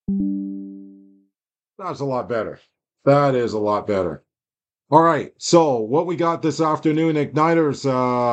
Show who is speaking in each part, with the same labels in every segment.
Speaker 1: That's a lot better. That is a lot better. All right. So what we got this afternoon, Igniters,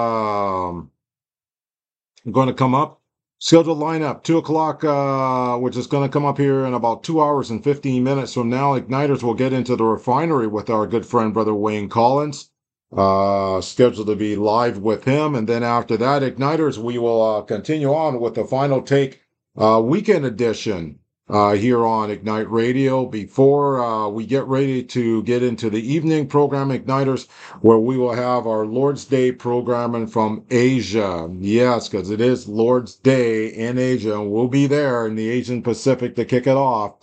Speaker 1: going to come up. Scheduled lineup, 2 o'clock, which is going to come up here in about 2 hours and 15 minutes from now. Igniters will get into the refinery with our good friend, Brother Wayne Collins. Scheduled to be live with him. And then after that, Igniters, we will continue on with the final take weekend edition here on Ignite Radio before we get ready to get into the evening program, Igniters, where we will have our Lord's Day programming from Asia. Yes, because it is Lord's Day in Asia, and we'll be there in the Asian Pacific to kick it off.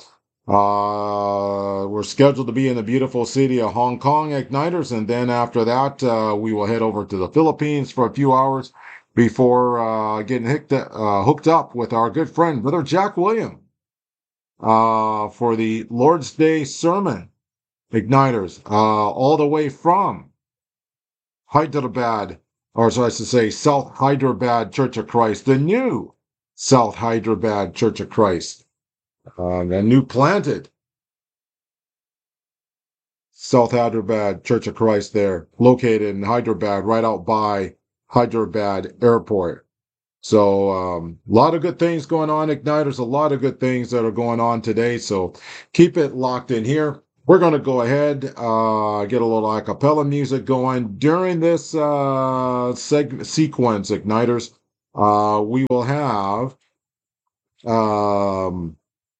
Speaker 1: We're scheduled to be in the beautiful city of Hong Kong, Igniters, and then after that, we will head over to the Philippines for a few hours before getting hooked up with our good friend, Brother Jack William, for the Lord's Day sermon, Igniters, all the way from Hyderabad, or so I should say, South Hyderabad Church of Christ, the new South Hyderabad Church of Christ, the new planted South Hyderabad Church of Christ there, located in Hyderabad, right out by Hyderabad Airport. So a lot of good things going on, Igniters, a lot of good things that are going on today. So keep it locked in here. We're going to go ahead, get a little a cappella music going during this sequence, Igniters. We will have, um,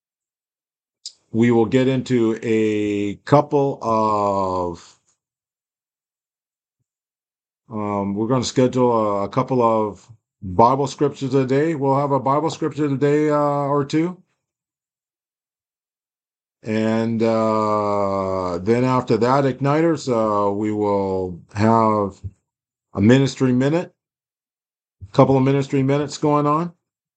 Speaker 1: we will get into a couple of, we're going to schedule a couple of Bible scriptures a day. We'll have a Bible scripture a day or two. And then after that, Igniters, we will have a ministry minute, a couple of ministry minutes going on,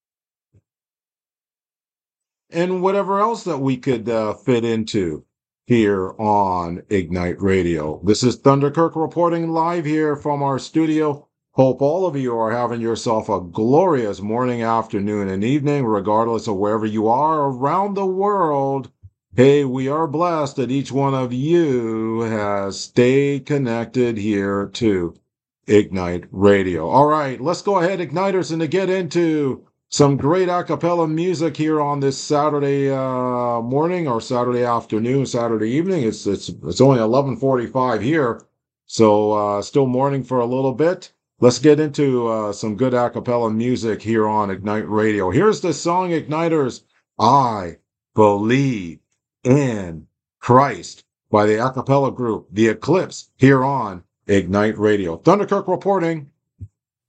Speaker 1: and whatever else that we could fit into here on Ignite Radio. This is Thunder Kirk reporting live here from our studio. Hope all of you are having yourself a glorious morning, afternoon, and evening, regardless of wherever you are around the world. Hey, we are blessed that each one of you has stayed connected here to Ignite Radio. All right, let's go ahead, Igniters, and to get into some great a cappella music here on this Saturday morning or Saturday afternoon, Saturday evening. It's only 11:45 here, so still morning for a little bit. Let's get into some good a cappella music here on Ignite Radio. Here's the song, Igniters, I Believe in Christ by the a cappella group, The Eclipse, here on Ignite Radio. Thunderkirk reporting.